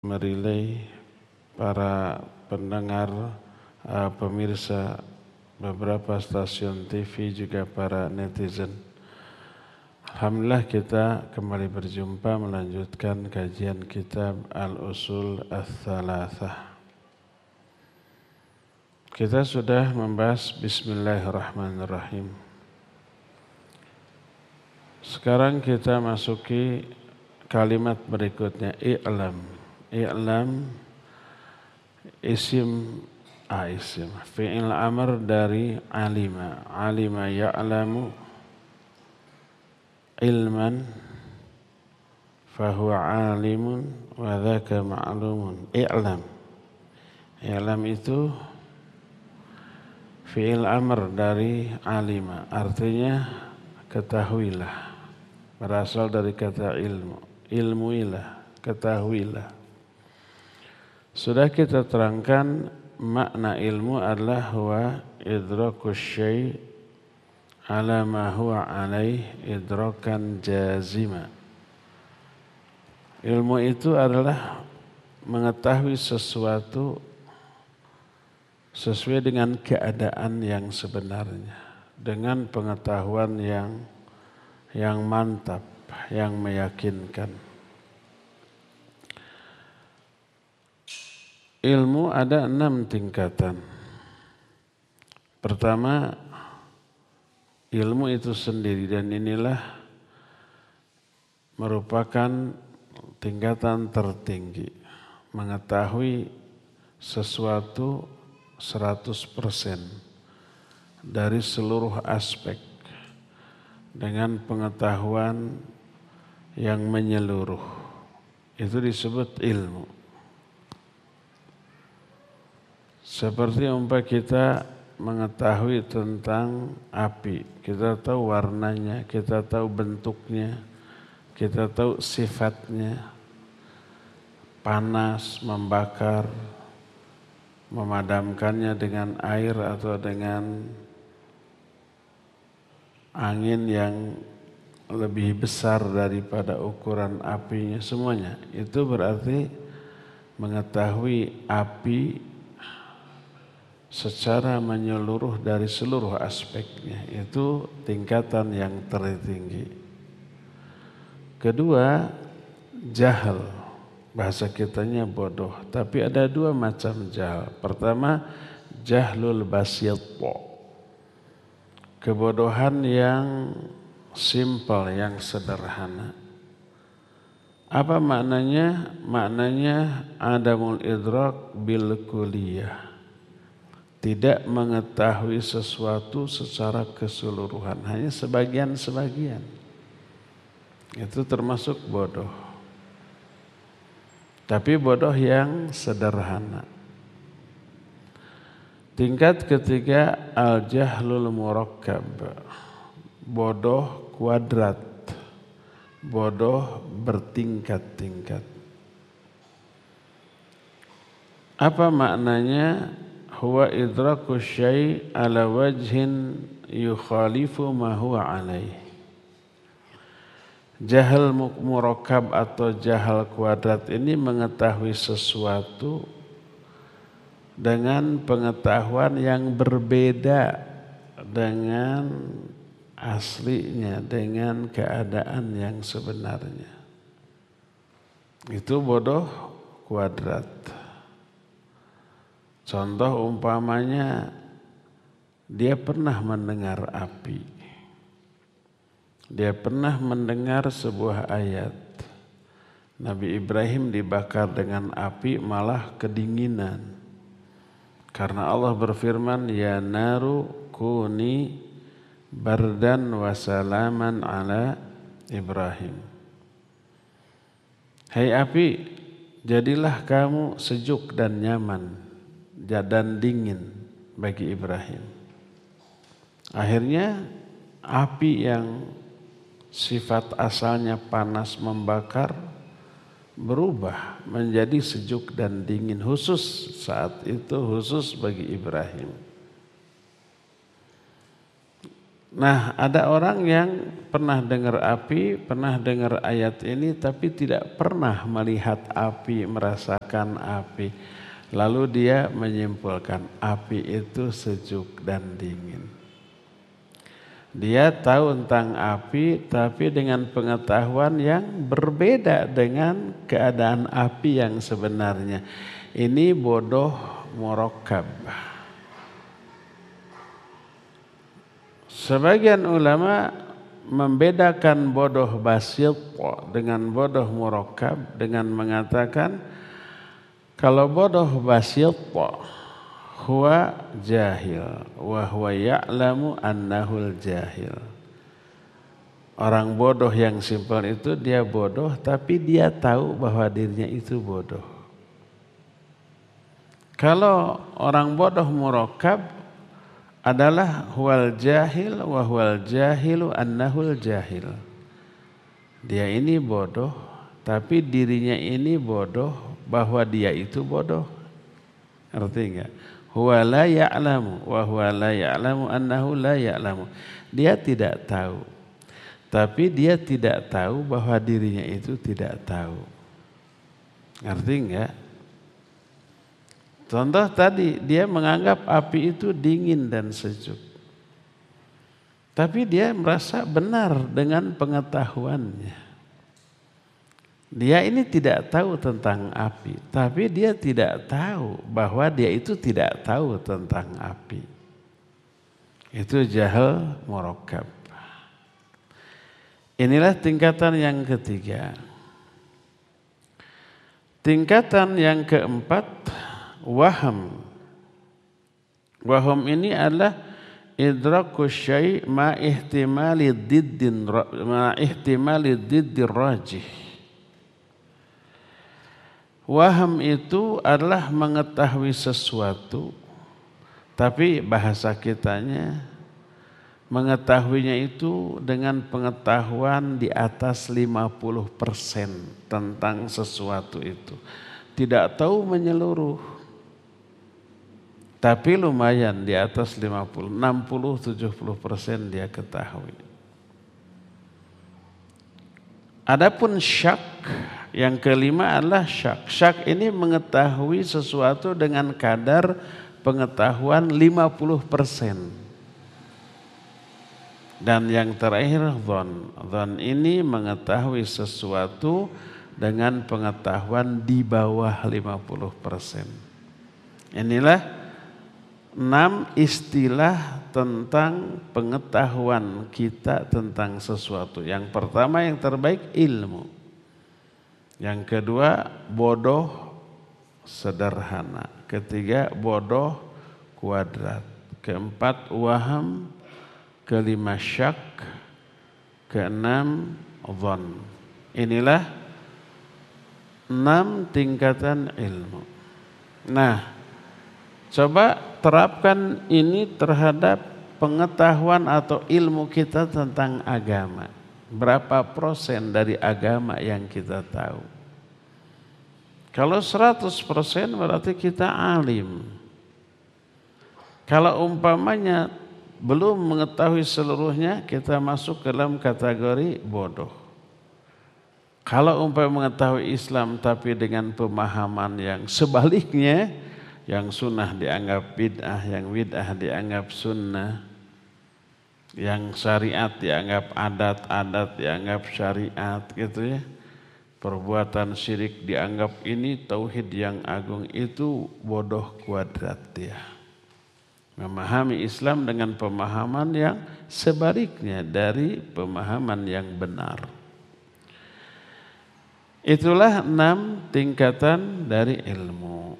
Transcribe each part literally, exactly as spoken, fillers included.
Merilai para pendengar, uh, pemirsa beberapa stasiun T V, juga para netizen. Alhamdulillah kita kembali berjumpa melanjutkan kajian kitab Al-Usul Ats-Tsalatsah. Kita sudah membahas Bismillahirrahmanirrahim. Sekarang kita masuki kalimat berikutnya, i'lam. I'lam isim a isim fi'il amr dari alima. Alima ya'lamu ilman fahuwa alimun wa dzaka ma'lumun. I'lam. I'lam itu fi'il amr dari alima, artinya ketahuilah. Berasal dari kata ilmu. Ilmuilah, ketahuilah. Sudah kita terangkan makna ilmu adalah huwa idrakus syai' ala ma huwa alaih idrakan jazima. Ilmu itu adalah mengetahui sesuatu sesuai dengan keadaan yang sebenarnya, dengan pengetahuan yang yang mantap, yang meyakinkan. Ilmu ada enam tingkatan. Pertama, ilmu itu sendiri, dan inilah merupakan tingkatan tertinggi. Mengetahui sesuatu seratus persen dari seluruh aspek dengan pengetahuan yang menyeluruh. Itu disebut ilmu. Seperti umpama kita mengetahui tentang api, kita tahu warnanya, kita tahu bentuknya, kita tahu sifatnya, panas, membakar, memadamkannya dengan air atau dengan angin yang lebih besar daripada ukuran apinya, semuanya. Itu berarti mengetahui api secara menyeluruh dari seluruh aspeknya. Itu tingkatan yang tertinggi. Kedua, jahal. Bahasa kitanya bodoh. Tapi ada dua macam jahal. Pertama, jahlul basit. Kebodohan yang simpel, yang sederhana. Apa maknanya? Maknanya adamul idrak bil kulliyah. Tidak mengetahui sesuatu secara keseluruhan, hanya sebagian-sebagian. Itu termasuk bodoh. Tapi bodoh yang sederhana. Tingkat ketiga, al-jahlul murakkab. Bodoh kuadrat. Bodoh bertingkat-tingkat. Apa maknanya? Huwa idrakus syai' ala wajhin yukhalifu ma huwa alaih. Jahal murakkab atau jahal kuadrat ini mengetahui sesuatu dengan pengetahuan yang berbeda dengan aslinya, dengan keadaan yang sebenarnya. Itu bodoh kuadrat. Contoh umpamanya, dia pernah mendengar api. Dia pernah mendengar sebuah ayat. Nabi Ibrahim dibakar dengan api malah kedinginan. Karena Allah berfirman, ya naru kuni bardan wa salaman ala Ibrahim. Hai api, jadilah kamu sejuk dan nyaman dan dingin bagi Ibrahim. Akhirnya api yang sifat asalnya panas membakar berubah menjadi sejuk dan dingin, khusus saat itu, khusus bagi Ibrahim. Nah, ada orang yang pernah dengar api, pernah dengar ayat ini, tapi tidak pernah melihat api, merasakan api. Lalu dia menyimpulkan api itu sejuk dan dingin. Dia tahu tentang api, tapi dengan pengetahuan yang berbeda dengan keadaan api yang sebenarnya. Ini bodoh murakkab. Sebagian ulama membedakan bodoh basit dengan bodoh murakkab dengan mengatakan kalau bodoh basit huwa jahil wa huwa ya'lamu annahul jahil. Orang bodoh yang simpel itu dia bodoh tapi dia tahu bahwa dirinya itu bodoh. Kalau orang bodoh murakkab adalah huwal jahil wa huwal jahilu annahul jahil. Dia ini bodoh, tapi dirinya ini bodoh bahwa dia itu bodoh. Ngerti enggak? Huwa la ya'lamu wa huwa la ya'lamu annahu la ya'lamu. Dia tidak tahu, tapi dia tidak tahu bahwa dirinya itu tidak tahu. Ngerti enggak? Contoh tadi, dia menganggap api itu dingin dan sejuk. Tapi dia merasa benar dengan pengetahuannya. Dia ini tidak tahu tentang api, tapi dia tidak tahu bahwa dia itu tidak tahu tentang api. Itu jahal murakkab. Inilah tingkatan yang ketiga. Tingkatan yang keempat, waham. Waham ini adalah idraku syai' ma ihtimali diddin ma ihtimali diddir rajih. Waham itu adalah mengetahui sesuatu, tapi bahasa kitanya mengetahuinya itu dengan pengetahuan di atas lima puluh persen tentang sesuatu itu. Tidak tahu menyeluruh. Tapi lumayan di atas lima puluh, enam puluh, tujuh puluh persen dia ketahui. Adapun syak, yang kelima adalah syak. Syak ini mengetahui sesuatu dengan kadar pengetahuan lima puluh persen. Dan yang terakhir dhon. Dhon ini mengetahui sesuatu dengan pengetahuan di bawah lima puluh persen. Inilah enam istilah tentang pengetahuan kita tentang sesuatu. Yang pertama yang terbaik ilmu. Yang kedua bodoh sederhana. Ketiga bodoh kuadrat. Keempat waham. Kelima syak. Keenam dhon. Inilah enam tingkatan ilmu. Nah, coba terapkan ini terhadap pengetahuan atau ilmu kita tentang agama. Berapa persen dari agama yang kita tahu? Kalau seratus persen berarti kita alim. Kalau umpamanya belum mengetahui seluruhnya, kita masuk ke dalam kategori bodoh. Kalau umpamanya mengetahui Islam tapi dengan pemahaman yang sebaliknya, yang sunnah dianggap bid'ah, yang bid'ah dianggap sunnah, yang syariat dianggap adat, adat dianggap syariat gitu ya. Perbuatan syirik dianggap ini tauhid yang agung, itu bodoh kuadrat dia. Memahami Islam dengan pemahaman yang sebaliknya dari pemahaman yang benar. Itulah enam tingkatan dari ilmu.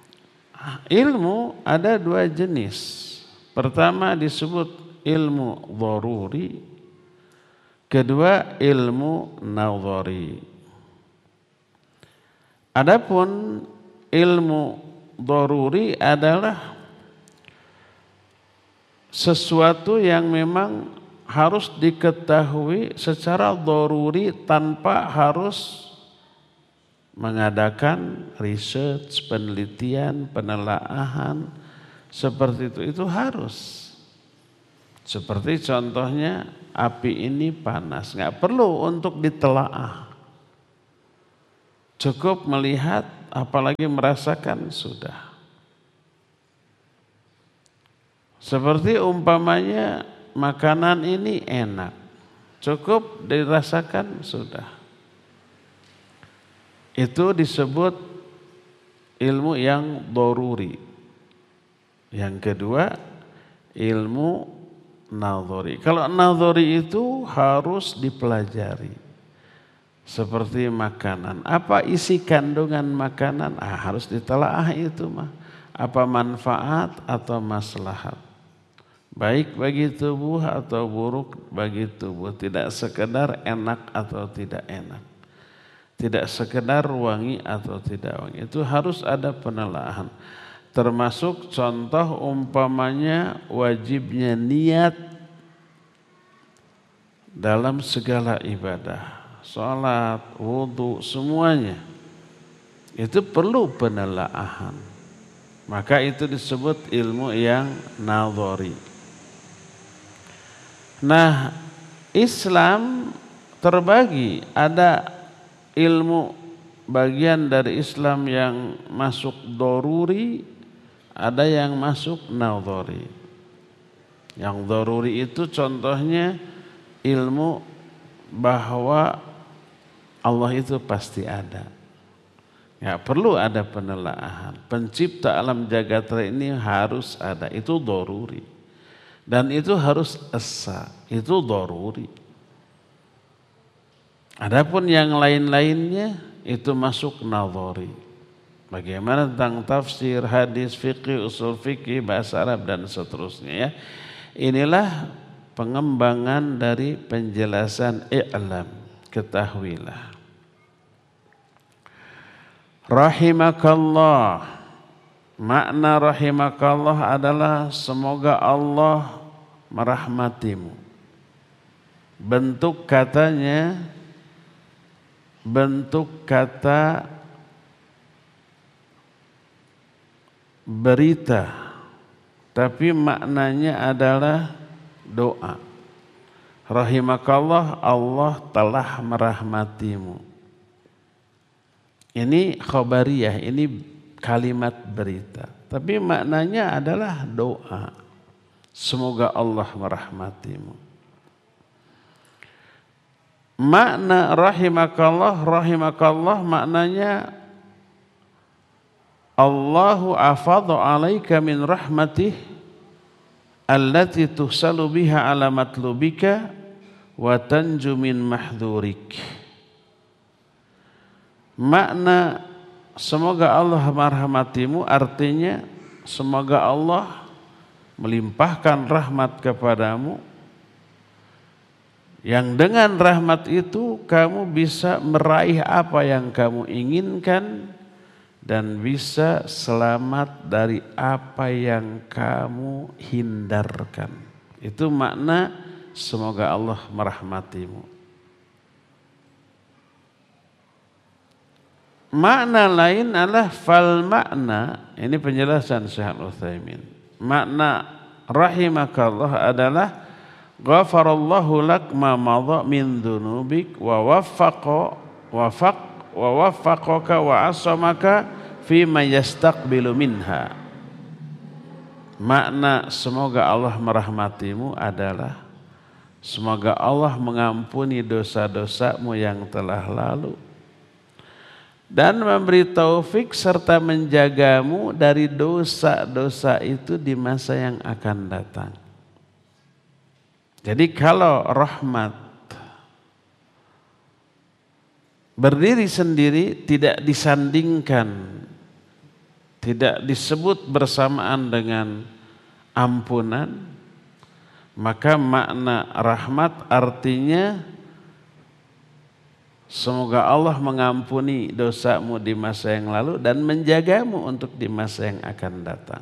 Ilmu ada dua jenis. Pertama disebut ilmu dharuri, kedua ilmu nadhari. Adapun ilmu dharuri adalah sesuatu yang memang harus diketahui secara dharuri tanpa harus mengadakan research, penelitian, penelaahan seperti itu. Itu harus. Seperti contohnya api ini panas, nggak perlu untuk ditelaah. Cukup melihat, apalagi merasakan sudah. Seperti umpamanya makanan ini enak, cukup dirasakan sudah. Itu disebut ilmu yang doruri. Yang kedua, ilmu nadhari. Kalau nadhari itu harus dipelajari. Seperti makanan. Apa isi kandungan makanan? Ah, harus ditelaah itu mah. Apa manfaat atau maslahat? Baik bagi tubuh atau buruk bagi tubuh. Tidak sekedar enak atau tidak enak. Tidak sekedar wangi atau tidak wangi. Itu harus ada penelaahan. Termasuk contoh umpamanya wajibnya niat dalam segala ibadah. Salat, wudu, semuanya. Itu perlu penelaahan. Maka itu disebut ilmu yang nadhari. Nah, Islam terbagi, ada ilmu bagian dari Islam yang masuk doruri, ada yang masuk nadhari. Yang doruri itu contohnya ilmu bahwa Allah itu pasti ada. Ya, perlu ada penelaahan. Pencipta alam jagat raya ini harus ada, itu doruri. Dan itu harus esa, itu doruri. Adapun yang lain-lainnya itu masuk nadhari. Bagaimana tentang tafsir, hadis, fikih, usul fikih, bahasa Arab dan seterusnya ya. Inilah pengembangan dari penjelasan i'lam, ketahuilah. Rahimakallah. Makna rahimakallah adalah semoga Allah merahmatimu. Bentuk katanya bentuk kata berita, tapi maknanya adalah doa. Rahimakallah, Allah telah merahmatimu. Ini khabariyah, ini kalimat berita, tapi maknanya adalah doa. Semoga Allah merahmatimu. Makna rahimakallah, rahimakallah maknanya Allahu afadhu alaika min rahmatih allati tuhsalu biha ala matlubika wa tanju min mahdhurik. Makna semoga Allah merahmatimu artinya semoga Allah melimpahkan rahmat kepadamu, yang dengan rahmat itu kamu bisa meraih apa yang kamu inginkan dan bisa selamat dari apa yang kamu hindarkan. Itu makna semoga Allah merahmatimu. Makna lain adalah fal makna, ini penjelasan Syekh Al-Utsaimin. Makna rahimakallah adalah ghafarallahu lak ma madha min dzunubik wa waffaqa wafaq wa waffaqaka wa asamaka fi ma yastaqbilu minha. Makna semoga Allah merahmatimu adalah semoga Allah mengampuni dosa-dosamu yang telah lalu dan memberi taufik serta menjagamu dari dosa-dosa itu di masa yang akan datang. Jadi kalau rahmat berdiri sendiri, tidak disandingkan, tidak disebut bersamaan dengan ampunan, maka makna rahmat artinya semoga Allah mengampuni dosamu di masa yang lalu dan menjagamu untuk di masa yang akan datang.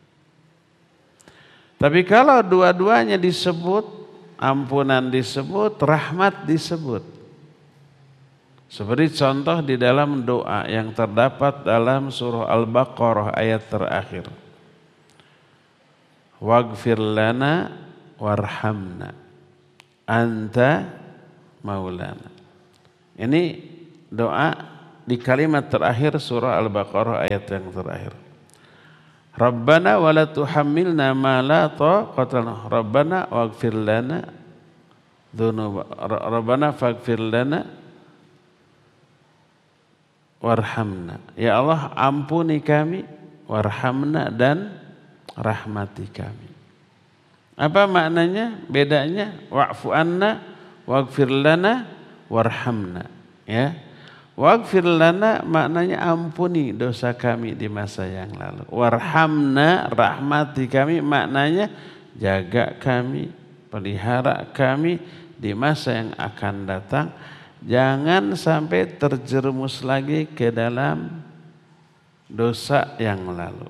Tapi kalau dua-duanya disebut, ampunan disebut, rahmat disebut. Seperti contoh di dalam doa yang terdapat dalam surah Al-Baqarah ayat terakhir. Waghfir lana warhamna anta maulana. Ini doa di kalimat terakhir surah Al-Baqarah ayat yang terakhir. Rabbana wa la tuhammilna ma la taqata lana. Rabbana waghfir lana dzunub. Rabbana faghfir lana warhamna. Ya Allah, ampuni kami, warhamna, dan rahmati kami. Apa maknanya? Bedanya wa'fu anna waghfir lana warhamna. Ya. Waghfir lana maknanya ampuni dosa kami di masa yang lalu. Warhamna, rahmati kami, maknanya jaga kami, pelihara kami di masa yang akan datang. Jangan sampai terjerumus lagi ke dalam dosa yang lalu.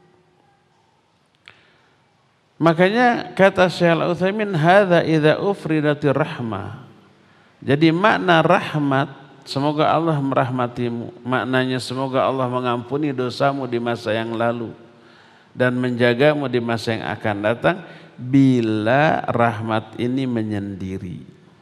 Makanya kata Syekh Al-Utsaimin, hadza idza ufridatir rahmah. Jadi makna rahmat, semoga Allah merahmatimu, maknanya semoga Allah mengampuni dosamu di masa yang lalu dan menjagamu di masa yang akan datang, bila rahmat ini menyendiri.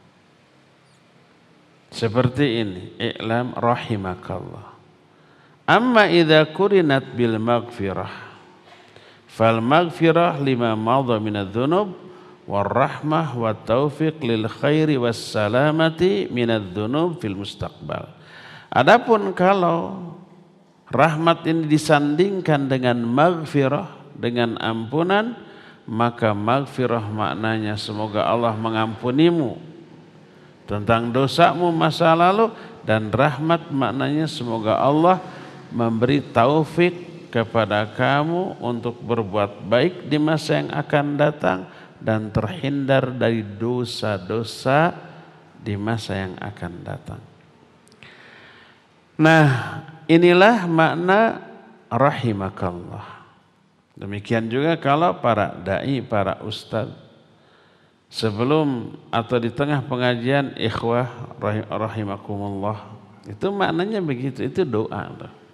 Seperti ini, i'lam rahimakallah. Amma idza kurinat bil maghfirah, fal maghfirah lima madha minadz dzunub warahmah wa taufiq lil khairi was salamati minadz dzunub fil mustaqbal. Adapun kalau rahmat ini disandingkan dengan maghfirah, dengan ampunan, maka maghfirah maknanya semoga Allah mengampunimu tentang dosamu masa lalu, dan rahmat maknanya semoga Allah memberi taufik kepada kamu untuk berbuat baik di masa yang akan datang dan terhindar dari dosa-dosa di masa yang akan datang. Nah, inilah makna rahimakallah. Demikian juga kalau para dai, para ustaz, sebelum atau di tengah pengajian, ikhwah rahimakumullah, itu maknanya begitu, itu doa.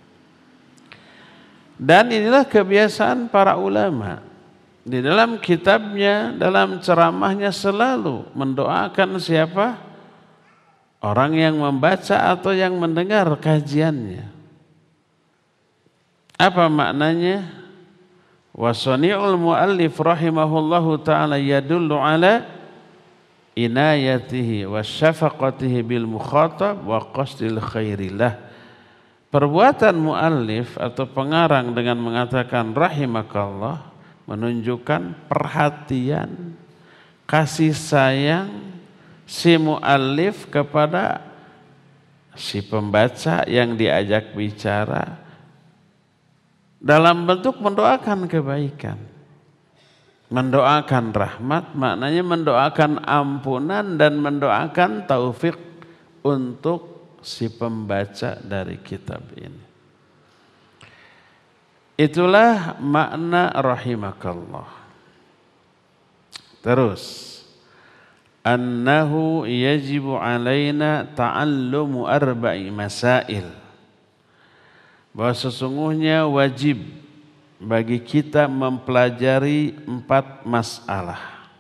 Dan inilah kebiasaan para ulama. Di dalam kitabnya, dalam ceramahnya selalu mendoakan siapa? Orang yang membaca atau yang mendengar kajiannya. Apa maknanya? Wasani'ul muallif rahimahullahu ta'ala yadullu ala inayatihi wa syafaqatihi bil mukhatab wa qasdil khairillah. Perbuatan muallif atau pengarang dengan mengatakan rahimakallah menunjukkan perhatian, kasih sayang si muallif kepada si pembaca yang diajak bicara dalam bentuk mendoakan kebaikan, mendoakan rahmat, maknanya mendoakan ampunan dan mendoakan taufik untuk si pembaca dari kitab ini. Itulah makna rahimakallah. Terus, annahu yajibu alaina ta'allumu arba'i masail. Bahwa sesungguhnya wajib bagi kita mempelajari empat masalah.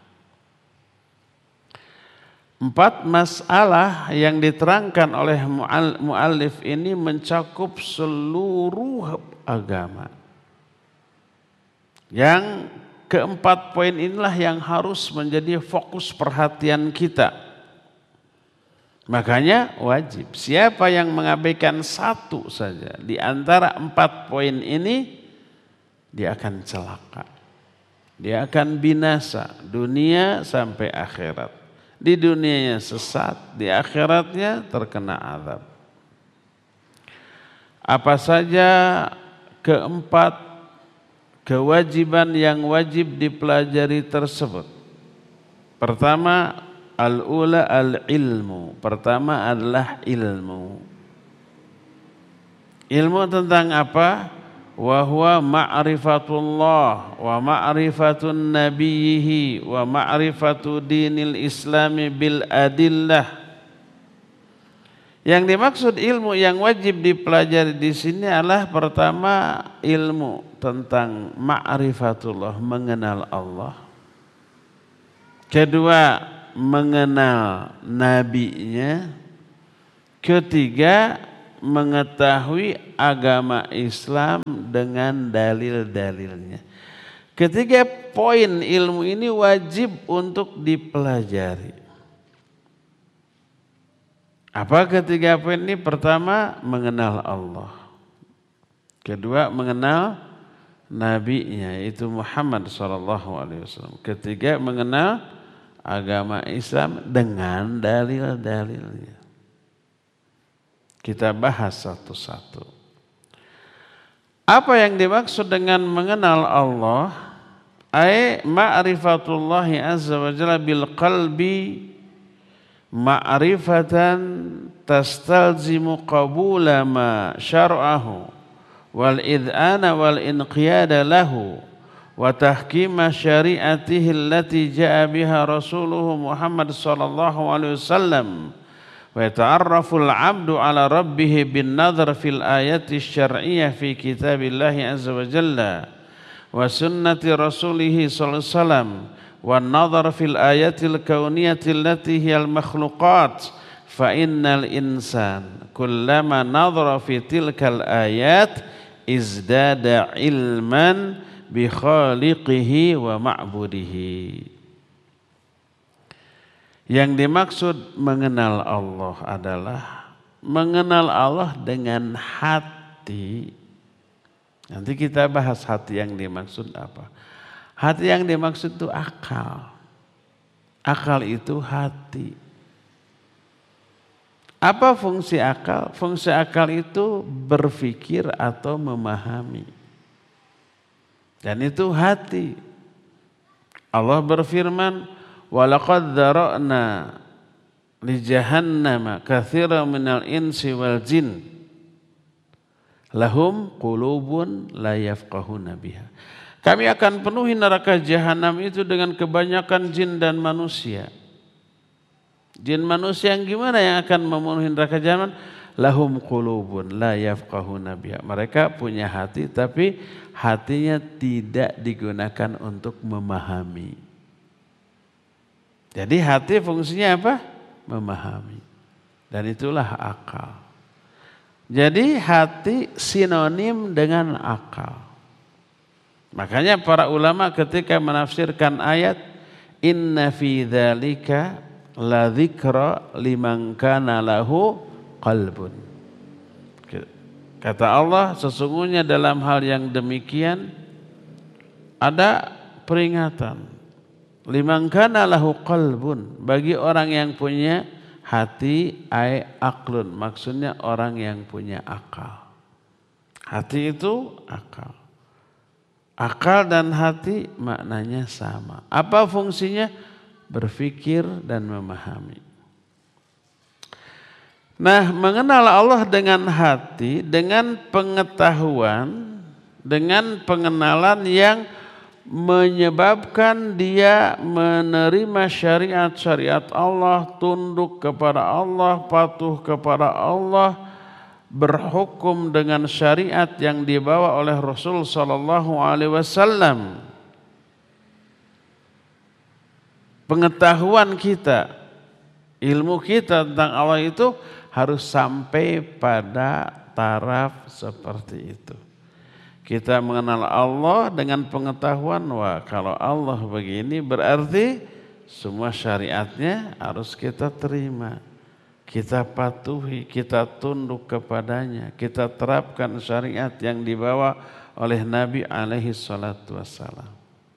Empat masalah yang diterangkan oleh muallif ini mencakup seluruh agama. Yang keempat poin inilah yang harus menjadi fokus perhatian kita. Makanya wajib, siapa yang mengabaikan satu saja di antara empat poin ini, dia akan celaka. Dia akan binasa dunia sampai akhirat. Di dunianya sesat, di akhiratnya terkena azab. Apa saja keempat kewajiban yang wajib dipelajari tersebut? Pertama, al-ula al-ilmu. Pertama adalah ilmu. Ilmu tentang apa? Wa huwa ma'rifatullah wa ma'rifatun nabiyhi wa ma'rifatu dinil islami bil adillah. Yang dimaksud ilmu yang wajib dipelajari di sini adalah pertama ilmu tentang ma'rifatullah, mengenal Allah. Kedua, mengenal nabinya. Ketiga, mengetahui agama Islam dengan dalil-dalilnya. Ketiga poin ilmu ini wajib untuk dipelajari. Apa ketiga poin ini? Pertama, mengenal Allah. Kedua, mengenal nabinya, yaitu Muhammad shallallahu alaihi wasallam. Ketiga, mengenal agama Islam dengan dalil-dalilnya. Kita bahas satu-satu. Apa yang dimaksud dengan mengenal Allah? Ai ma'rifatullahi azza wa jalla bil qalbi ma'rifatan tastalzimu qabula ma syar'ahu wal id'ana wal inqiyada lahu wa tahkima syari'atihi allati ja'a biha rasuluhu Muhammad sallallahu alaihi wasallam wa yata'arrafu al-'abdu 'ala rabbih bin nadhar fil ayati syar'iyyah fi kitabillahi azza wa jalla wa sunnati rasulih sallallahu alaihi wasallam wa nadhar fil ayatil kauniyati allati hiya al-makhluqat fa innal insan kullama nadhara fi tilkal ayat izdada ilman bi khaliqihi wa ma'budihi. Yang dimaksud mengenal Allah adalah mengenal Allah dengan hati. Nanti kita bahas hati yang dimaksud apa. Hati yang dimaksud itu akal. Akal itu hati. Apa fungsi akal? Fungsi akal itu berpikir atau memahami. Dan itu hati. Allah berfirman, "Walaqad dzara'na li jahannama katsiran minal insi wal jin lahum qulubun la yafqahuna biha." Kami akan penuhi neraka jahanam itu dengan kebanyakan jin dan manusia. Jin manusia yang gimana yang akan memenuhi neraka jahanam? Lahum qulubun la yafqahuna biha. Mereka punya hati tapi hatinya tidak digunakan untuk memahami. Jadi hati fungsinya apa? Memahami. Dan itulah akal. Jadi hati sinonim dengan akal. Makanya para ulama ketika menafsirkan ayat inna fi dzalika la dzikra liman kana lahu qalbun. Kata Allah, sesungguhnya dalam hal yang demikian ada peringatan. Liman kana lahu qalbun, bagi orang yang punya hati, ai aqlun, maksudnya orang yang punya akal. Hati itu akal. Akal dan hati maknanya sama. Apa fungsinya? Berpikir dan memahami. Nah, mengenal Allah dengan hati, dengan pengetahuan, dengan pengenalan yang menyebabkan dia menerima syariat-syariat Allah, tunduk kepada Allah, patuh kepada Allah, berhukum dengan syariat yang dibawa oleh Rasul sallallahu alaihi wasallam. Pengetahuan kita, ilmu kita tentang Allah itu harus sampai pada taraf seperti itu. Kita mengenal Allah dengan pengetahuan, wah kalau Allah begini berarti semua syariatnya harus kita terima. Kita patuhi, kita tunduk kepadanya, kita terapkan syariat yang dibawa oleh Nabi alaihi salatu wassalam.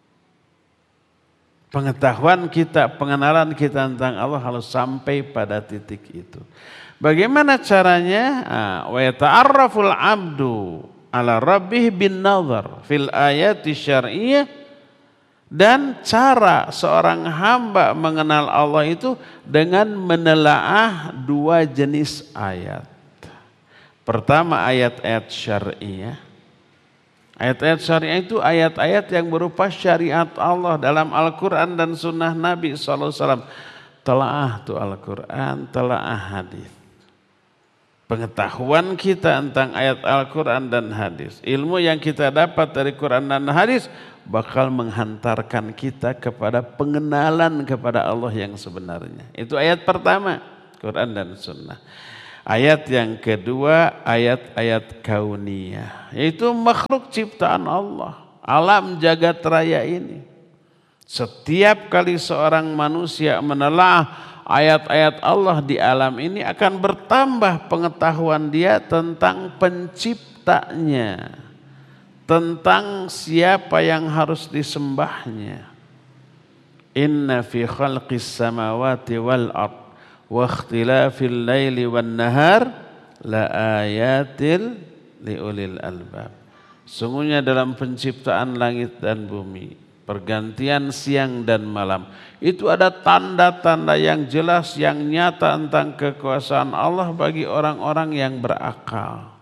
Pengetahuan kita, pengenalan kita tentang Allah harus sampai pada titik itu. Bagaimana caranya? Wa yata'arraful 'abdu 'ala rabbih bin nazar fil ayati syar'iyyah, dan cara seorang hamba mengenal Allah itu dengan menelaah dua jenis ayat. Pertama ayat-ayat syar'iyyah. Ayat-ayat syariah itu ayat-ayat yang berupa syariat Allah dalam Al-Quran dan sunnah Nabi shallallahu alaihi wasallam. Telaah tuh Al-Quran, telaah hadis. pengetahuan kita tentang ayat Al-Quran dan hadis, ilmu yang kita dapat dari Quran dan hadis bakal menghantarkan kita kepada pengenalan kepada Allah yang sebenarnya. Itu ayat pertama, Quran dan Sunnah. Ayat yang kedua, ayat-ayat kauniyah, yaitu makhluk ciptaan Allah, alam jagat raya ini. Setiap kali seorang manusia menelaah ayat-ayat Allah di alam ini, akan bertambah pengetahuan dia tentang penciptanya, tentang siapa yang harus disembahnya. Inna fi khalqis samawati wal ard wa ikhtilafil laili wan nahar la ayatil liulil albab. Sungguhnya dalam penciptaan langit dan bumi, pergantian siang dan malam, itu ada tanda-tanda yang jelas, yang nyata tentang kekuasaan Allah bagi orang-orang yang berakal.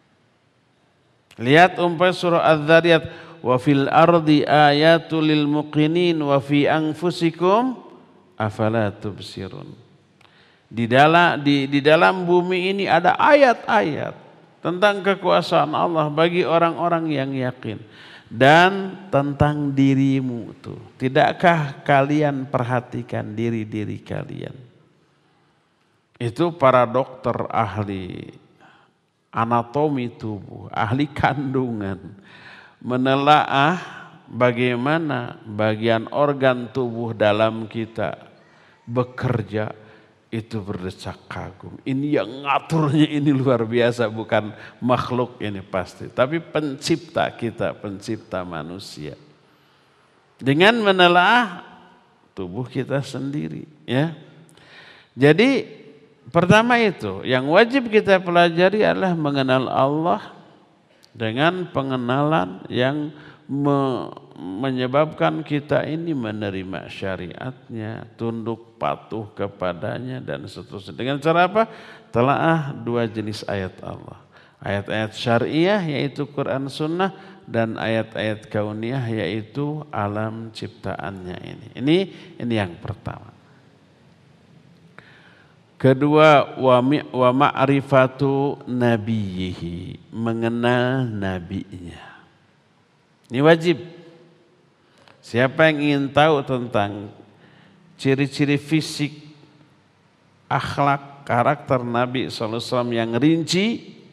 Lihat umpamanya surah Az-Zariyat, wa fil ardi ayatul lil muqinin wa fi anfusikum afala tubsirun. Di dalam di, di dalam bumi ini ada ayat-ayat tentang kekuasaan Allah bagi orang-orang yang yakin. Dan tentang dirimu tuh, tidakkah kalian perhatikan diri-diri kalian? Itu para dokter ahli anatomi tubuh, ahli kandungan, menelaah bagaimana bagian organ tubuh dalam kita bekerja, itu berdesak kagum. Ini yang ngaturnya ini luar biasa, bukan makhluk ini pasti, tapi pencipta kita, pencipta manusia. Dengan menelaah tubuh kita sendiri, ya. Jadi pertama itu yang wajib kita pelajari adalah mengenal Allah dengan pengenalan yang me menyebabkan kita ini menerima syariatnya, tunduk patuh kepadanya dan seterusnya. Dengan cara apa? Telaah dua jenis ayat Allah. Ayat-ayat syariah yaitu Quran Sunnah, dan ayat-ayat kauniyah yaitu alam ciptaannya ini. Ini ini yang pertama. Kedua, wa ma'rifatu nabiyhi, mengenal nabinya. Ini wajib. Siapa yang ingin tahu tentang ciri-ciri fisik, akhlak, karakter Nabi shallallahu alaihi wasallam yang rinci,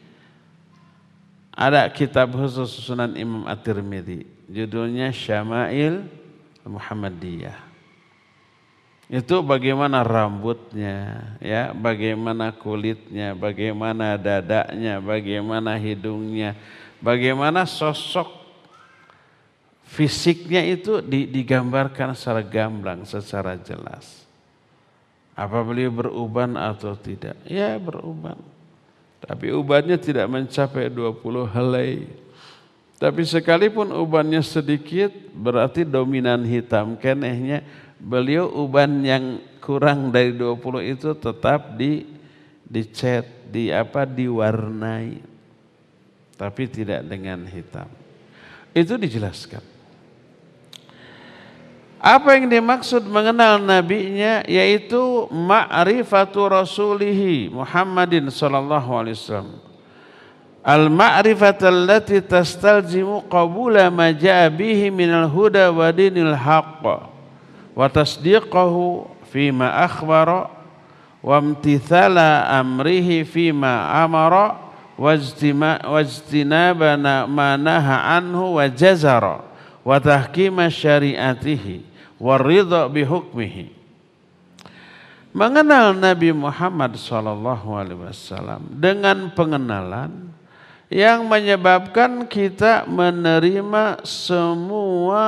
ada kitab khusus Sunan Imam At-Tirmidzi, judulnya Syama'il Muhammadiyah. Itu bagaimana rambutnya, ya, bagaimana kulitnya, bagaimana dadanya, bagaimana hidungnya, bagaimana sosok fisiknya itu digambarkan secara gamblang, secara jelas. Apa beliau beruban atau tidak? Ya, beruban. Tapi ubannya tidak mencapai dua puluh helai. Tapi sekalipun ubannya sedikit, berarti dominan hitam. Kenehnya beliau uban yang kurang dari dua puluh itu tetap di dicat, di apa diwarnai. Tapi tidak dengan hitam. Itu dijelaskan. Apa yang dimaksud mengenal nabinya, yaitu ma'rifatu rasulihi Muhammadin sallallahu alaihi wasallam. Al-ma'rifatu allati tastalzimu qabula ma jaa bihi minal huda wa dinil haqq wa tasdiqahu fima akhbara wa imtithala amrihi fima amara wajtinaba ma naha anhu wa jazara wa tahkima syariatihi waridha bihukmihi. Mengenal Nabi Muhammad sallallahu alaihi wasallam dengan pengenalan yang menyebabkan kita menerima semua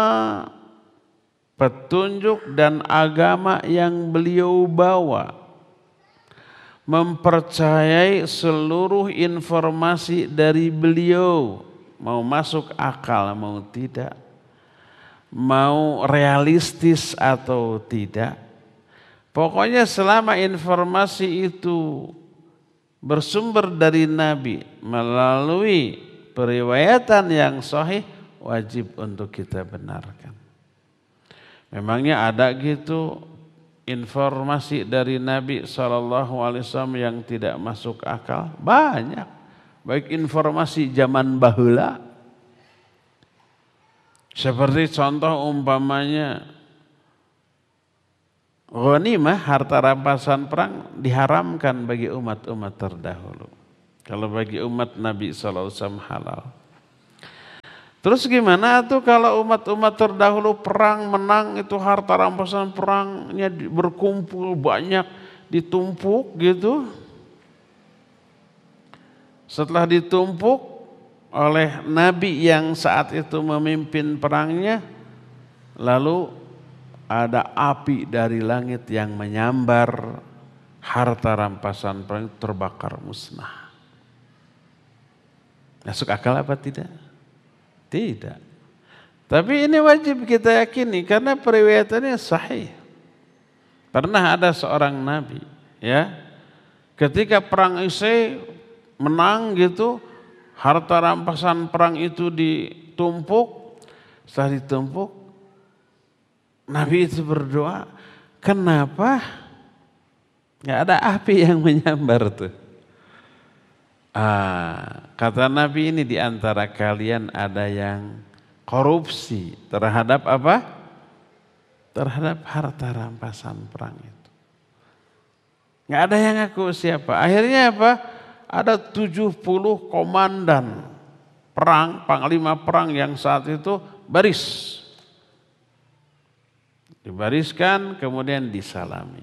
petunjuk dan agama yang beliau bawa, mempercayai seluruh informasi dari beliau, mau masuk akal mau tidak, mau realistis atau tidak. Pokoknya selama informasi itu bersumber dari Nabi melalui periwayatan yang sahih, wajib untuk kita benarkan. Memangnya ada gitu informasi dari Nabi shallallahu alaihi wasallam yang tidak masuk akal? Banyak. Baik informasi zaman baheula, seperti contoh umpamanya ghanimah, harta rampasan perang diharamkan bagi umat-umat terdahulu. Kalau bagi umat Nabi shallallahu alaihi wasallam halal. Terus gimana tuh kalau umat-umat terdahulu perang menang, itu harta rampasan perangnya berkumpul banyak, ditumpuk gitu. Setelah ditumpuk oleh Nabi yang saat itu memimpin perangnya, lalu ada api dari langit yang menyambar harta rampasan perang, terbakar musnah. Masuk akal apa tidak? Tidak. Tapi ini wajib kita yakini karena periwayatannya sahih. Pernah ada seorang nabi, ya, ketika perang Isai menang gitu, harta rampasan perang itu ditumpuk. Setelah ditumpuk, Nabi itu berdoa, kenapa nggak ada api yang menyambar tuh? Ah, kata Nabi, ini diantara kalian ada yang korupsi terhadap apa? Terhadap harta rampasan perang itu. Nggak ada yang ngaku siapa. Akhirnya apa? Ada tujuh puluh komandan perang, panglima perang yang saat itu baris. Dibariskan kemudian disalami.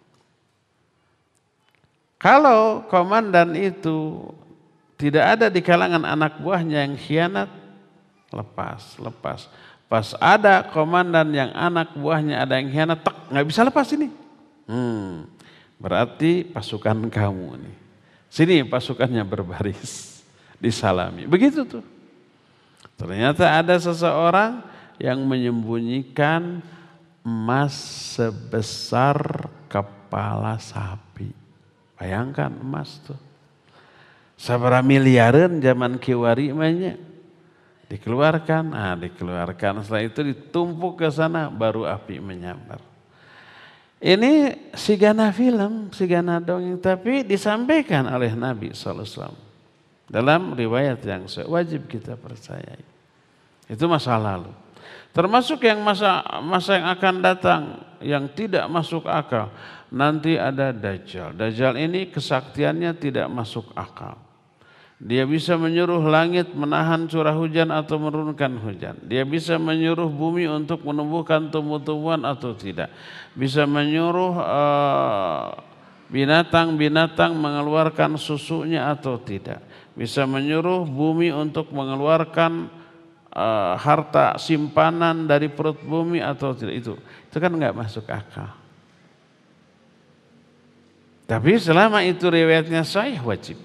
Kalau komandan itu tidak ada di kalangan anak buahnya yang khianat, lepas, lepas. Pas ada komandan yang anak buahnya ada yang khianat, tek, nggak bisa lepas ini. Hmm, berarti pasukan kamu nih. Sini pasukannya berbaris, disalami. Begitu tuh. Ternyata ada seseorang yang menyembunyikan emas sebesar kepala sapi. Bayangkan emas tuh. Sabara miliaran zaman kiwari mainnya. Dikeluarkan, ah dikeluarkan. Setelah itu ditumpuk ke sana, baru api menyambar. Ini sigana film, sigana dongeng, tapi disampaikan oleh Nabi shallallahu alaihi wasallam dalam riwayat yang wajib kita percayai. Itu masa lalu. Termasuk yang masa masa yang akan datang yang tidak masuk akal. Nanti ada Dajjal. Dajjal ini kesaktiannya tidak masuk akal. Dia bisa menyuruh langit menahan curah hujan atau menurunkan hujan. Dia bisa menyuruh bumi untuk menumbuhkan tumbuh-tumbuhan atau tidak. Bisa menyuruh uh, binatang-binatang mengeluarkan susunya atau tidak. Bisa menyuruh bumi untuk mengeluarkan uh, harta simpanan dari perut bumi atau tidak. Itu, itu kan nggak masuk akal. Tapi selama itu riwayatnya sahih, wajib.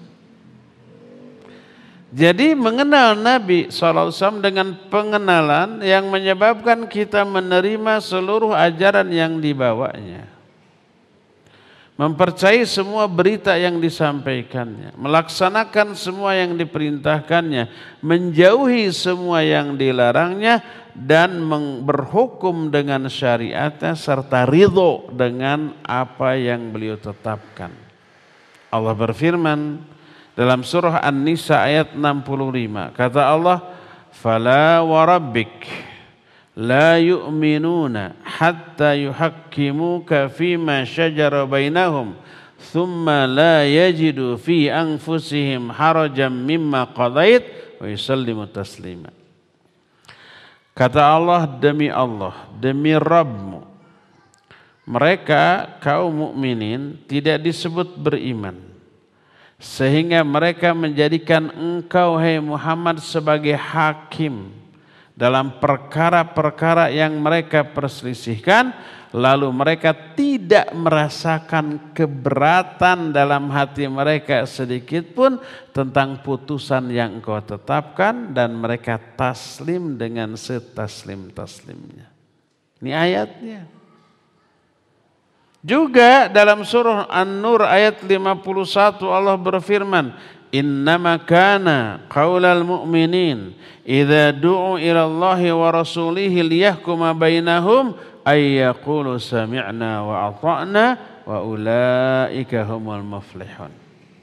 Jadi mengenal Nabi shallallahu alaihi wasallam dengan pengenalan yang menyebabkan kita menerima seluruh ajaran yang dibawanya. Mempercayai semua berita yang disampaikannya. Melaksanakan semua yang diperintahkannya. Menjauhi semua yang dilarangnya. Dan berhukum dengan syariatnya serta ridho dengan apa yang beliau tetapkan. Allah berfirman dalam surah An-Nisa ayat enam puluh lima. Kata Allah, "Fala wa rabbik la yu'minuna hatta yuhakkimuka fima syajara bainahum thumma la yajidu fi anfusihim harajan mimma qadait wa yusallimu taslima." Kata Allah, demi Allah, demi Rabbmu, mereka kaum mukminin tidak disebut beriman, sehingga mereka menjadikan engkau, hai Muhammad, sebagai hakim dalam perkara-perkara yang mereka perselisihkan, lalu mereka tidak merasakan keberatan dalam hati mereka sedikit pun tentang putusan yang engkau tetapkan, dan mereka taslim dengan setaslim-taslimnya. Ini ayatnya. Juga dalam surah An-Nur ayat lima puluh satu Allah berfirman, "Innama kana qaulal mu'minin idza du'u ila Allahi wa rasulihi liyahkuma bainahum ay yaqulu sami'na wa ata'na wa ulaika humul muflihun.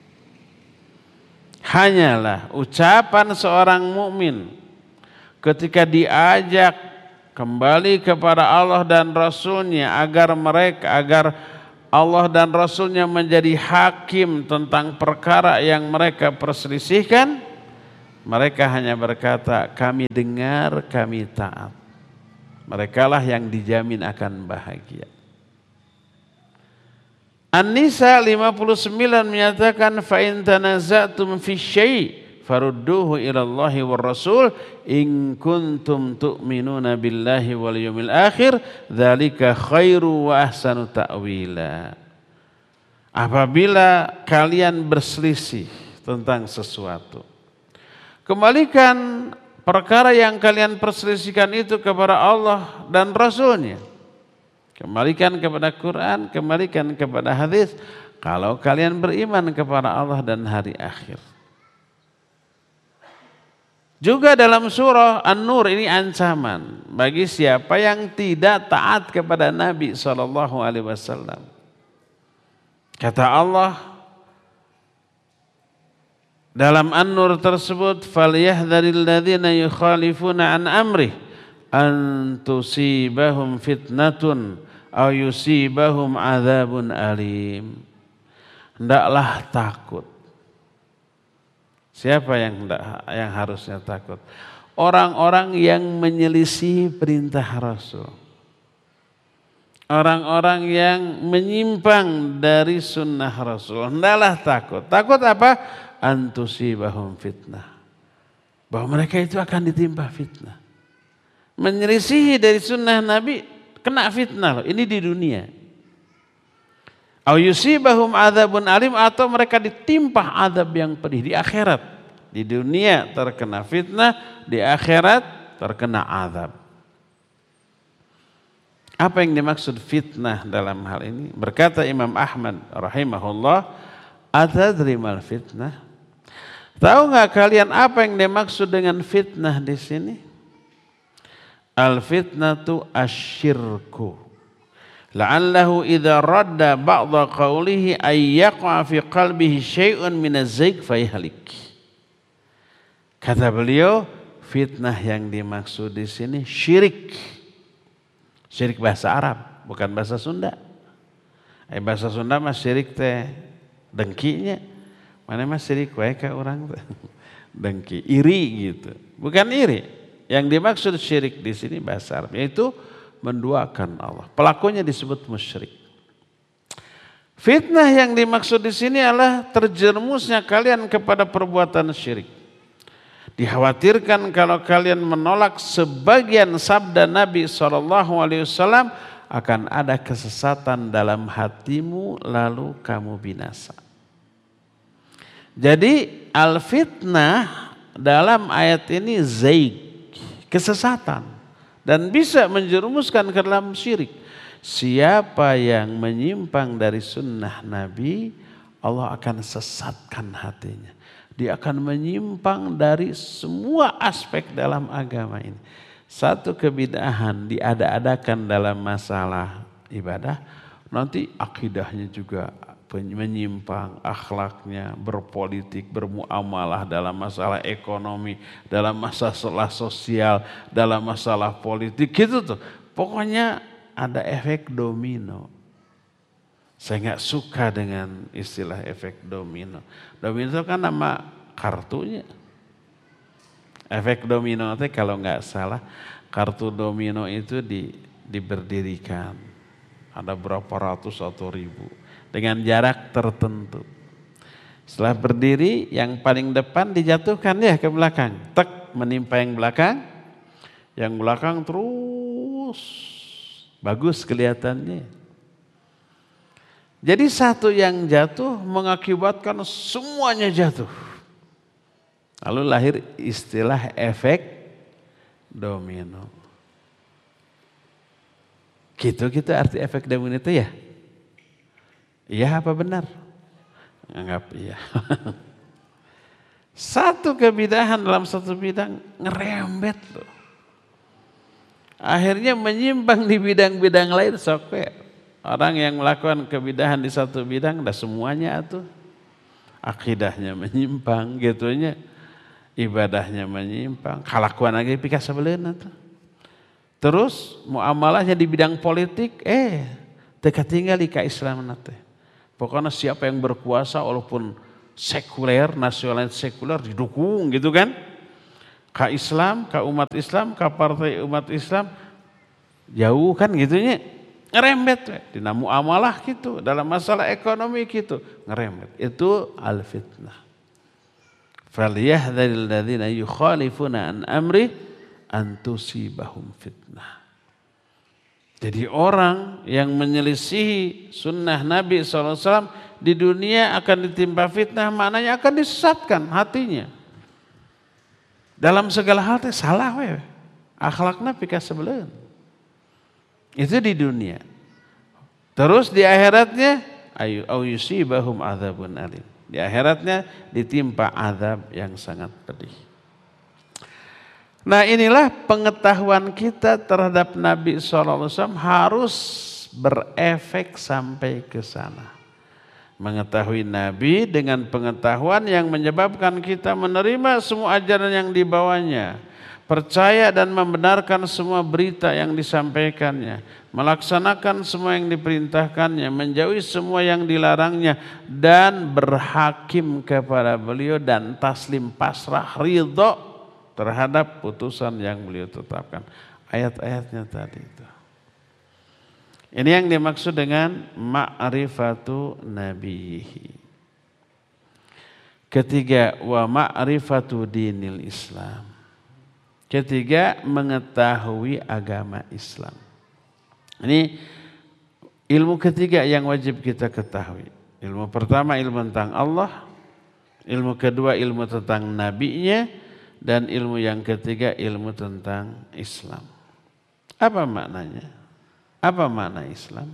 Hanyalah ucapan seorang mukmin ketika diajak kembali kepada Allah dan Rasul-Nya agar mereka agar Allah dan Rasul-Nya menjadi hakim tentang perkara yang mereka perselisihkan, mereka hanya berkata, kami dengar, kami taat. Merekalah yang dijamin akan bahagia. An-Nisa lima puluh sembilan menyatakan, fa in tanaza'tum fi syai' farudduhu ila Allahi war Rasul in kuntum tu'minuna billahi wal yawmil akhir dzalika khairu wa ahsanu ta'wila. Apabila kalian berselisih tentang sesuatu, kembalikan perkara yang kalian perselisihkan itu kepada Allah dan Rasul-Nya. Kembalikan kepada Quran, kembalikan kepada hadis. Kalau kalian beriman kepada Allah dan hari akhir. Juga dalam surah An-Nur ini ancaman bagi siapa yang tidak taat kepada Nabi shallallahu alaihi wasallam. Kata Allah dalam An-Nur tersebut, falyahdharil ladzina yukhalifuna an amrih an tusibahum fitnatun aw yusibahum adzabun alim. Hendaklah takut. Siapa yang hendak, yang harusnya takut? Orang-orang yang menyelisih perintah Rasul. Orang-orang yang menyimpang dari sunnah Rasul. Hendaklah takut. Takut apa? An tusibahum fitnah. Bahwa mereka itu akan ditimpa fitnah. Menyelisihi dari sunnah Nabi, kena fitnah loh. Ini di dunia. Au yusibahum adzabun alim, atau mereka ditimpa azab yang pedih di akhirat. Di dunia terkena fitnah, di akhirat terkena azab. Apa yang dimaksud fitnah dalam hal ini? Berkata Imam Ahmad rahimahullah, atadri mal fitnah? Tahu nggak kalian apa yang dimaksud dengan fitnah di sini? Al fitnatu asyirku. La'allahu idza radda ba'dha qawlihi ay yaqa fi qalbihi syai'un min az-zayg fayhalik. Kata beliau, fitnah yang dimaksud di sini syirik. Syirik bahasa Arab, bukan bahasa Sunda. Eh bahasa Sunda mah syirik teh dengkinya. Mana mah syirik wae ka urang teh. Dengki, iri gitu. Bukan iri. Yang dimaksud syirik di sini bahasa Arab yaitu menduakan Allah. Pelakunya disebut musyrik. Fitnah yang dimaksud di sini adalah terjerumusnya kalian kepada perbuatan syirik. Dikhawatirkan kalau kalian menolak sebagian sabda Nabi shallallahu alaihi wasallam akan ada kesesatan dalam hatimu lalu kamu binasa. Jadi al-fitnah dalam ayat ini zaig, kesesatan. Dan bisa menjerumuskan ke dalam syirik. Siapa yang menyimpang dari sunnah Nabi, Allah akan sesatkan hatinya. Dia akan menyimpang dari semua aspek dalam agama ini. Satu kebidahan diada-adakan dalam masalah ibadah, nanti akidahnya juga menyimpang, akhlaknya, berpolitik, bermuamalah dalam masalah ekonomi, dalam masalah sosial, dalam masalah politik, gitu tuh. Pokoknya ada efek domino. Saya nggak suka dengan istilah efek domino. Domino itu kan nama kartunya. Efek domino itu kalau nggak salah, kartu domino itu di, diberdirikan. Ada berapa ratus atau ribu. Dengan jarak tertentu. Setelah berdiri, yang paling depan dijatuhkan ya ke belakang. Tek, menimpa yang belakang. Yang belakang terus bagus kelihatannya. Jadi satu yang jatuh mengakibatkan semuanya jatuh. Lalu lahir istilah efek domino. Gitu-gitu arti efek domino itu ya? Iya apa benar? Anggap iya. Satu kebidahan dalam satu bidang ngerembet loh. Akhirnya menyimpang di bidang-bidang lain sok we. Orang yang melakukan kebidahan di satu bidang dah semuanya atuh. Akidahnya menyimpang gitunya. Ibadahnya menyimpang, kalakuan lagi pika sabeleuna tuh. Terus muamalahnya di bidang politik eh teu katinggal ka Islam teh. Pokoknya siapa yang berkuasa walaupun sekuler, nasionalis sekuler didukung gitu kan. Ka Islam, ka umat Islam, ka partai umat Islam jauh kan gitunya. Ngerembet we. Dina muamalah gitu, dalam masalah ekonomi gitu, ngerembet. Itu al-fitnah. فَلْيَحْذَرِ الَّذِينَ يُخَالِفُونَ عَنْ أَمْرِهِ أَنْ تُصِيبَهُمْ fitnah. Jadi orang yang menyelisihi sunnah Nabi shallallahu alaihi wasallam di dunia akan ditimpa fitnah, maknanya akan disesatkan hatinya. Dalam segala hal teh salah we. Akhlakna pika sebeleun. Itu di dunia. Terus di akhiratnya ayu au yusibahum adzabun alim. Di akhiratnya ditimpa azab yang sangat pedih. Nah inilah pengetahuan kita terhadap Nabi shallallahu alaihi wasallam harus berefek sampai ke sana. Mengetahui Nabi dengan pengetahuan yang menyebabkan kita menerima semua ajaran yang dibawanya. Percaya dan membenarkan semua berita yang disampaikannya. Melaksanakan semua yang diperintahkannya, menjauhi semua yang dilarangnya, dan berhakim kepada beliau dan taslim pasrah ridho terhadap putusan yang beliau tetapkan. Ayat-ayatnya tadi itu. Ini yang dimaksud dengan ma'rifatu nabiyihi. Ketiga, wa ma'rifatu dinil Islam. Ketiga, mengetahui agama Islam. Ini ilmu ketiga yang wajib kita ketahui. Ilmu pertama ilmu tentang Allah, ilmu kedua ilmu tentang nabinya, dan ilmu yang ketiga ilmu tentang Islam. Apa maknanya? Apa makna Islam?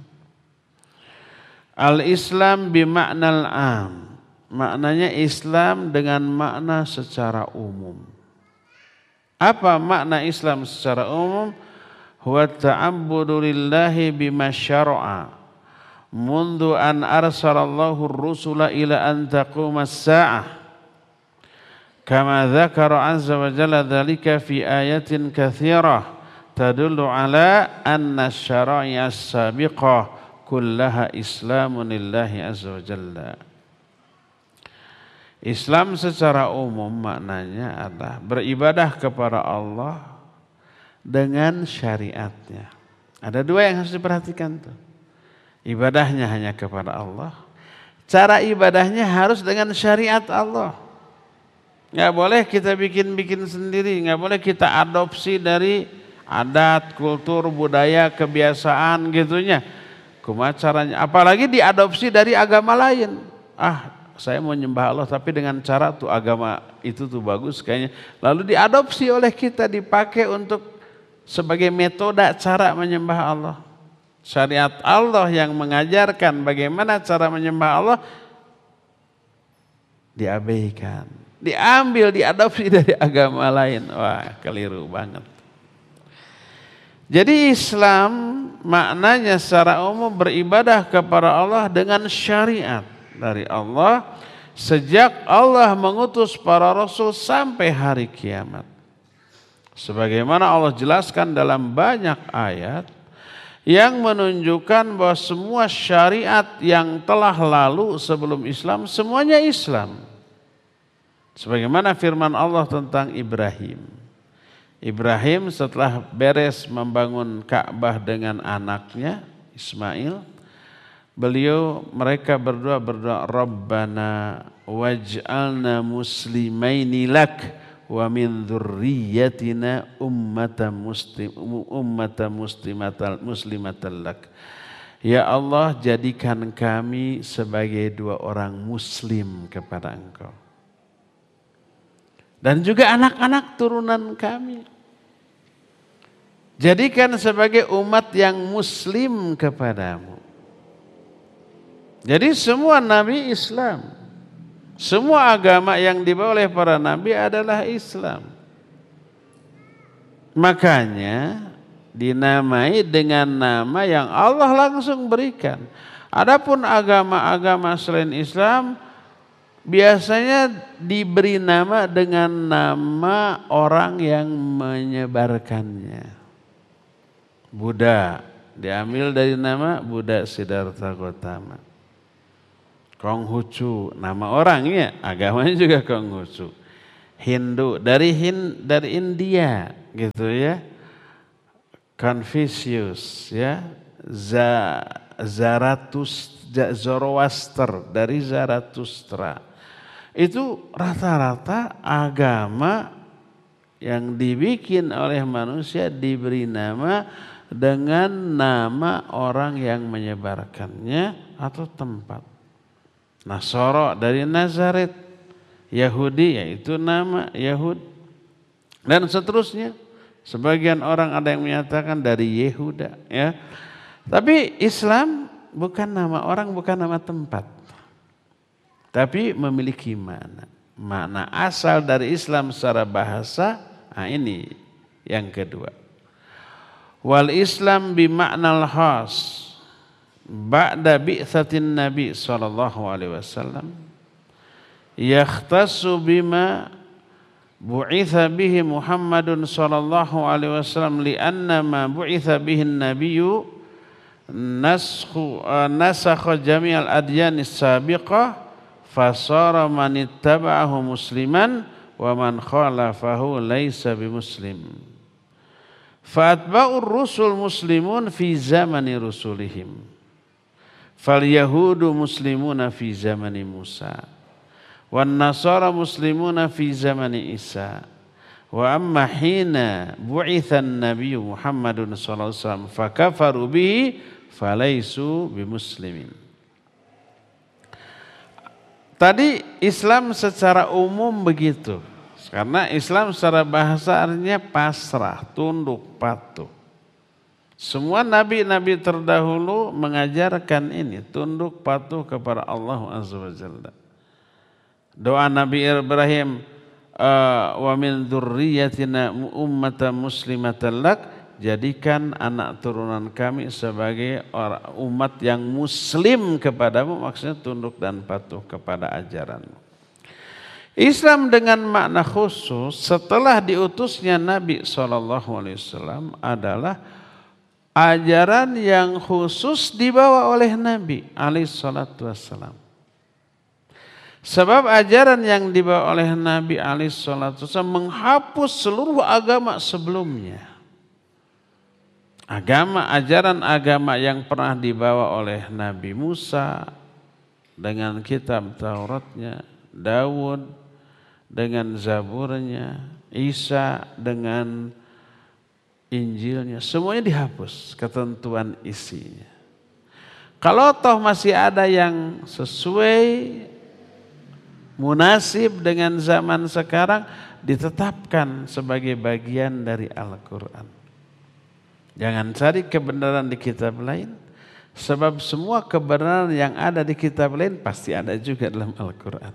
Al-Islam bimaknal am. Maknanya Islam dengan makna secara umum. Apa makna Islam secara umum? Huwa ta'abbudu lillahi bima syara'a mundu an arsalallahu ar-rusula ila an taquma as-sa'ah kama dzakara azza wa jalla dzalika fi ayatin katsirah tadullu ala anna asy-syara'i'a as-sabiqah kullaha islamun lillahi azza wa jalla. Islam secara umum maknanya adalah beribadah kepada Allah dengan syariatnya. Ada dua yang harus diperhatikan tuh. Ibadahnya hanya kepada Allah. Cara ibadahnya harus dengan syariat Allah. Nggak boleh kita bikin-bikin sendiri. Nggak boleh kita adopsi dari adat, kultur, budaya, kebiasaan gitunya. Kumaha caranya? Apalagi diadopsi dari agama lain. Ah, saya mau nyembah Allah tapi dengan cara tuh agama itu tuh bagus kayaknya. Lalu diadopsi oleh kita, dipakai untuk sebagai metode cara menyembah Allah. Syariat Allah yang mengajarkan bagaimana cara menyembah Allah diabaikan, diambil, diadopsi dari agama lain. Wah, keliru banget. Jadi Islam maknanya secara umum beribadah kepada Allah dengan syariat dari Allah sejak Allah mengutus para rasul sampai hari kiamat. Sebagaimana Allah jelaskan dalam banyak ayat yang menunjukkan bahwa semua syariat yang telah lalu sebelum Islam semuanya Islam. Sebagaimana firman Allah tentang Ibrahim. Ibrahim setelah beres membangun Ka'bah dengan anaknya Ismail, beliau mereka berdua berdoa, Rabbana waj'alna muslimaini lak wa min dzurriyyatina ummatan muslim ummatan muslimatan muslimatan lak. Ya Allah, jadikan kami sebagai dua orang muslim kepada Engkau. Dan juga anak-anak turunan kami. Jadikan sebagai umat yang muslim kepadamu. Jadi semua nabi Islam. Semua agama yang dibawa oleh para nabi adalah Islam. Makanya dinamai dengan nama yang Allah langsung berikan. Adapun agama-agama selain Islam biasanya diberi nama dengan nama orang yang menyebarkannya. Buddha diambil dari nama Buddha Siddhartha Gautama. Konghucu nama orangnya, agamanya juga Konghucu. Hindu dari Hind, dari India gitu ya. Confucius ya, Zarathustra, Zoroaster dari Zarathustra. Itu rata-rata agama yang dibikin oleh manusia diberi nama dengan nama orang yang menyebarkannya atau tempat. Nasara dari Nazaret, Yahudi yaitu nama Yahud, dan seterusnya. Sebagian orang ada yang menyatakan dari Yehuda, ya. Tapi Islam bukan nama orang, bukan nama tempat. Tapi memiliki makna. Makna asal dari Islam secara bahasa, nah ini yang kedua. Wal Islam bimaknal khas ba'da bi'tsatin Nabi sallallahu alaihi wasallam yakhtassu bima bu'itha bihi Muhammadun sallallahu alaihi wasallam li'anna ma bu'itha bihi an-nabiyyu naskhu nasakha jami'al adyanis sabiqah fasara man ittaba'ahu musliman wa man khalafahu laisa bimuslim. Fa'atba'ur rusul muslimun fi zamani rusulihim fal yahudu muslimuna fi zamani Musa wan nasara muslimuna fi zamani Isa wa amma hina bu'ithan nabiyyu Muhammadun sallallahu alaihi wasallam fakafaru bihi falaisu bimuslimin. Tadi Islam secara umum begitu, karena Islam secara bahasa artinya pasrah, tunduk, patuh. Semua nabi-nabi terdahulu mengajarkan ini, tunduk patuh kepada Allah Azza wa Jalla. Doa Nabi Ibrahim, wa min dzurriyyatina ummatan muslimatan lak, jadikan anak turunan kami sebagai umat yang muslim kepadamu, maksudnya tunduk dan patuh kepada ajaranmu. Islam dengan makna khusus setelah diutusnya Nabi shallallahu alaihi wasallam adalah ajaran yang khusus dibawa oleh Nabi alaihi salatu wassalam. Sebab ajaran yang dibawa oleh Nabi alaihi salatu wassalam menghapus seluruh agama sebelumnya. Agama, ajaran agama yang pernah dibawa oleh Nabi Musa dengan kitab Tauratnya, Daud dengan Zaburnya, Isa dengan Injilnya, semuanya dihapus ketentuan isinya. Kalau toh masih ada yang sesuai munasib dengan zaman sekarang, ditetapkan sebagai bagian dari Al-Quran. Jangan cari kebenaran di kitab lain, sebab semua kebenaran yang ada di kitab lain pasti ada juga dalam Al-Quran.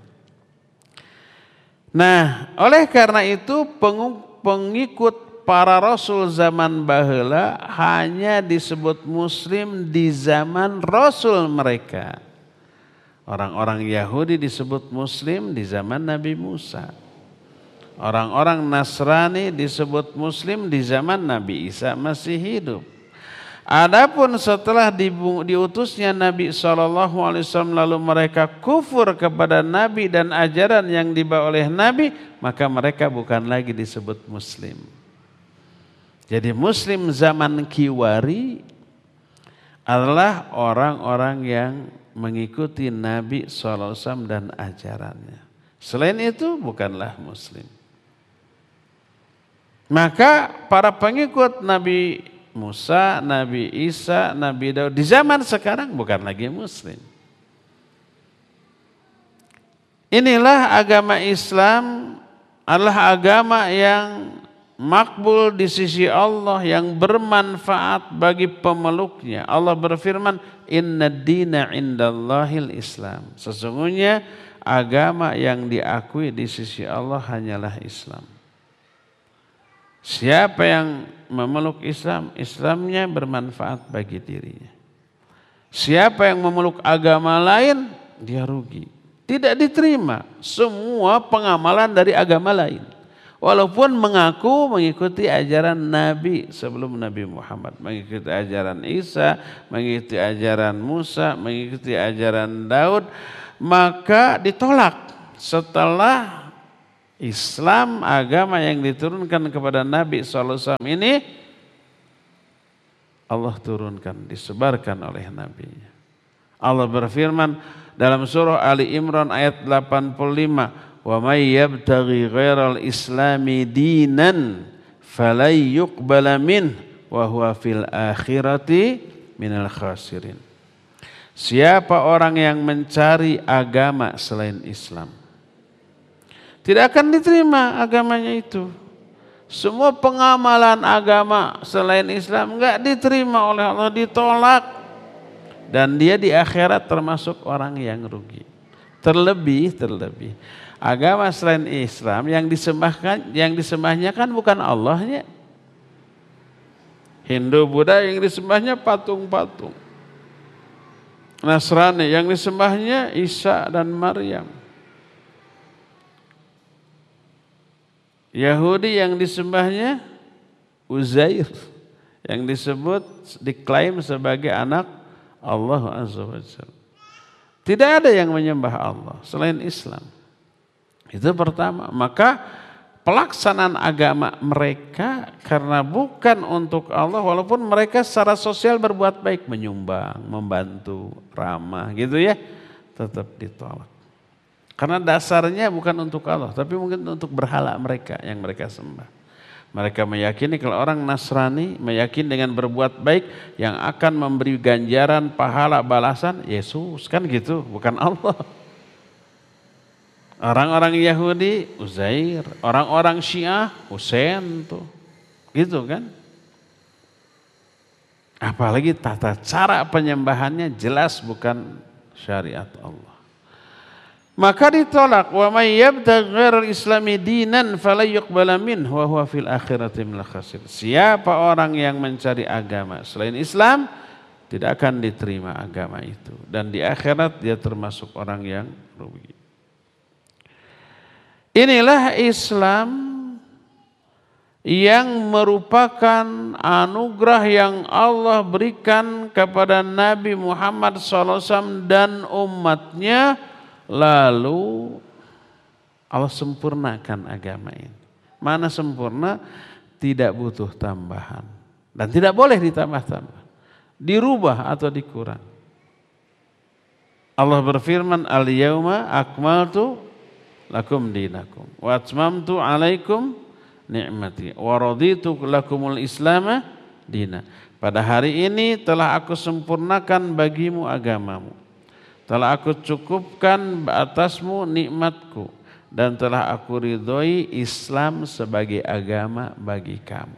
Nah, oleh karena itu pengikut para rasul zaman baheula hanya disebut muslim di zaman rasul mereka. Orang-orang Yahudi disebut muslim di zaman Nabi Musa. Orang-orang Nasrani disebut muslim di zaman Nabi Isa masih hidup. Adapun setelah diutusnya Nabi shallallahu alaihi wasallam lalu mereka kufur kepada Nabi dan ajaran yang dibawa oleh Nabi, maka mereka bukan lagi disebut muslim. Jadi muslim zaman Kiwari adalah orang-orang yang mengikuti Nabi shallallahu alaihi wasallam dan ajarannya. Selain itu bukanlah muslim. Maka para pengikut Nabi Musa, Nabi Isa, Nabi Daud di zaman sekarang bukan lagi muslim. Inilah agama Islam adalah agama yang makbul di sisi Allah, yang bermanfaat bagi pemeluknya. Allah berfirman, "Inna dina indallahil Islam." Sesungguhnya agama yang diakui di sisi Allah hanyalah Islam. Siapa yang memeluk Islam, Islamnya bermanfaat bagi dirinya. Siapa yang memeluk agama lain, dia rugi. Tidak diterima semua pengamalan dari agama lain. Walaupun mengaku mengikuti ajaran Nabi sebelum Nabi Muhammad. Mengikuti ajaran Isa, mengikuti ajaran Musa, mengikuti ajaran Daud. Maka ditolak setelah Islam, agama yang diturunkan kepada Nabi shallallahu alaihi wasallam ini Allah turunkan, disebarkan oleh Nabi. Allah berfirman dalam surah Ali Imran ayat delapan puluh lima, "Wa may yabtaghi ghairal islami dinan falay yuqbala min wa huwa fil akhirati minal khasirin." Siapa orang yang mencari agama selain Islam, tidak akan diterima agamanya itu. Semua pengamalan agama selain Islam enggak diterima oleh Allah, ditolak. Dan dia di akhirat termasuk orang yang rugi. Terlebih, terlebih. Agama selain Islam yang disembahkan, yang disembahnya kan bukan Allahnya. Hindu, Buddha yang disembahnya patung-patung. Nasrani yang disembahnya Isa dan Maryam. Yahudi yang disembahnya Uzair, yang disebut diklaim sebagai anak Allah Azza wa Jalla. Tidak ada yang menyembah Allah selain Islam. Itu pertama. Maka pelaksanaan agama mereka karena bukan untuk Allah, walaupun mereka secara sosial berbuat baik, menyumbang, membantu, ramah gitu ya, tetap ditolak. Karena dasarnya bukan untuk Allah, tapi mungkin untuk berhala mereka yang mereka sembah. Mereka meyakini kalau orang Nasrani meyakini dengan berbuat baik yang akan memberi ganjaran, pahala, balasan Yesus, kan gitu, bukan Allah. Orang-orang Yahudi Uzair, orang-orang Syiah Husain tuh. Gitu kan? Apalagi tata cara penyembahannya jelas bukan syariat Allah. Maka ditolak, wa may yabtaghi ghairal islami dinan fala yuqbala min wa huwa fil akhirati minal khasirin. Siapa orang yang mencari agama selain Islam, tidak akan diterima agama itu, dan di akhirat dia termasuk orang yang rugi. Inilah Islam yang merupakan anugerah yang Allah berikan kepada Nabi Muhammad shallallahu alaihi wasallam dan umatnya. Lalu Allah sempurnakan agama ini. Mana sempurna? Tidak butuh tambahan. Dan tidak boleh ditambah-tambah. Dirubah atau dikurang. Allah berfirman, "Al-yawma akmaltu lakum dinakum wa atmamtu alaikum ni'mati wa raditu lakumul islama dina." Pada hari ini telah aku sempurnakan bagimu agamamu. Telah aku cukupkan atasmu nikmatku dan telah aku ridhoi Islam sebagai agama bagi kamu.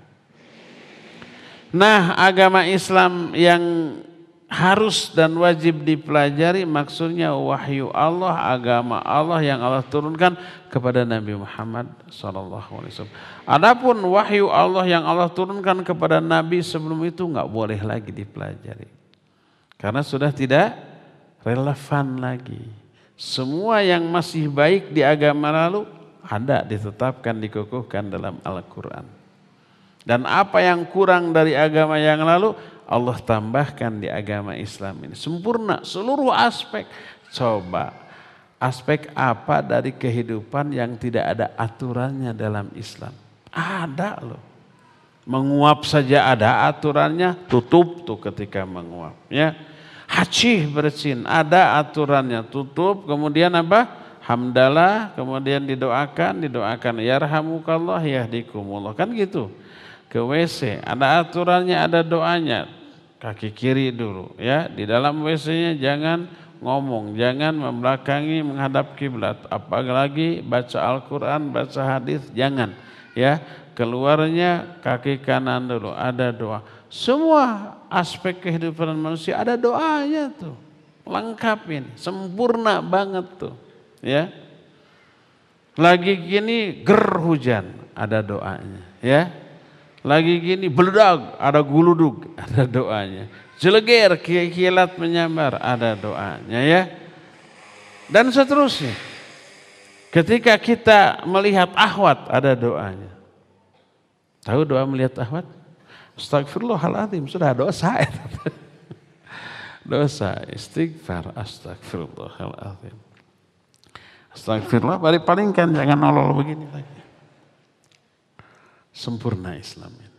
Nah, agama Islam yang harus dan wajib dipelajari maksudnya wahyu Allah, agama Allah yang Allah turunkan kepada Nabi Muhammad shallallahu alaihi wasallam. Adapun wahyu Allah yang Allah turunkan kepada Nabi sebelum itu enggak boleh lagi dipelajari. Karena sudah tidak relevan lagi. Semua yang masih baik di agama lalu ada ditetapkan, dikukuhkan dalam Al-Quran. Dan apa yang kurang dari agama yang lalu Allah tambahkan di agama Islam ini. Sempurna seluruh aspek. Coba aspek apa dari kehidupan yang tidak ada aturannya dalam Islam? Ada loh. Menguap saja ada aturannya, tutup tuh ketika menguap ya. Haji bersin, ada aturannya, tutup, kemudian apa? Hamdalah, kemudian didoakan, didoakan yarhamukallah yahdikumullah, kan gitu. Ke W C, ada aturannya, ada doanya. Kaki kiri dulu ya, di dalam W C-nya jangan ngomong, jangan membelakangi menghadap kiblat, apalagi baca Al-Quran, baca hadis, jangan ya. Keluarnya kaki kanan dulu, ada doa. Semua aspek kehidupan manusia ada doanya tuh, lengkapin, sempurna banget tuh, ya. Lagi gini ger hujan, ada doanya, ya. Lagi gini beledag, ada guludug, ada doanya. Jeleger, kilat menyambar, ada doanya ya. Dan seterusnya. Ketika kita melihat ahwat, ada doanya. Tahu doa melihat ahwat? Astagfirullahaladzim, sudah dosa. Dosa, istighfar, astagfirullahaladzim. Astagfirullah, paling-paling kan jangan nolol begini lagi. Sempurna Islam ini.